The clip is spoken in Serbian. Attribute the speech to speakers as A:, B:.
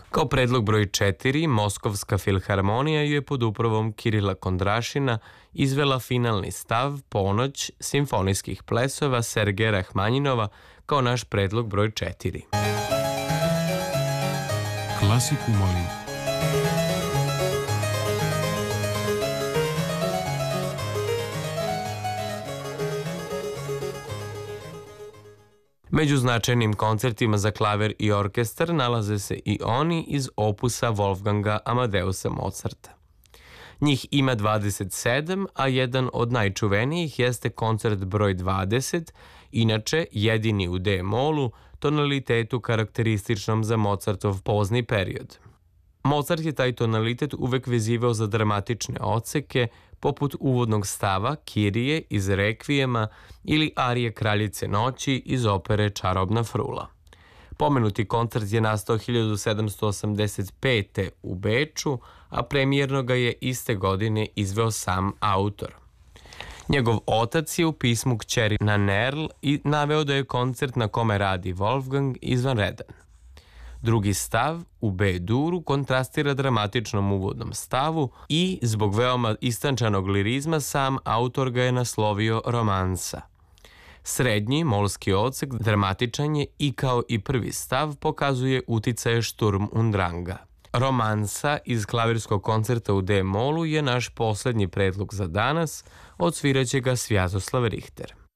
A: Kao predlog broj 4, Moskovska filharmonija je pod upravom Kirila Kondrašina izvela finalni stav Ponoć simfonijskih plesova Sergeja Rahmanjinova kao naš predlog broj 4.
B: Klasiku molim.
A: Među značajnim koncertima za klaver i orkestar nalaze se i oni iz opusa Wolfganga Amadeusa Mozarta. Njih ima 27, a jedan od najčuvenijih jeste koncert broj 20, inače jedini u D-molu, tonalitetu karakterističnom za Mozartov pozni period. Mozart je taj tonalitet uvek vezivao za dramatične odseke, poput uvodnog stava Kirije iz Rekvijema ili arije Kraljice noći iz opere Čarobna frula. Pomenuti koncert je nastao 1785. u Beču, a premijerno ga je iste godine izveo sam autor. Njegov otac je u pismu kćeri na Nerl i naveo da je koncert na kome radi Wolfgang izvanredan. Drugi stav u B-duru kontrastira dramatičnom uvodnom stavu i zbog veoma istančanog lirizma sam autor ga je naslovio romansa. Srednji molski odsek dramatičan je i kao i prvi stav pokazuje uticaje Sturm und Dranga. Romansa iz klavirskog koncerta u D-molu je naš poslednji predlog za danas, odsviraće ga Svjatoslav Richter.